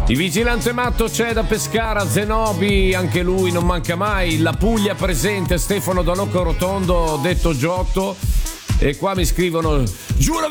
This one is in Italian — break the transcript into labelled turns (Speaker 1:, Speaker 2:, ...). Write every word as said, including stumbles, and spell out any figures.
Speaker 1: Il vigilante matto c'è da Pescara, Zenobi, anche lui non manca mai. La Puglia presente, Stefano da Nocco Rotondo, detto Giotto. E qua mi scrivono: giuro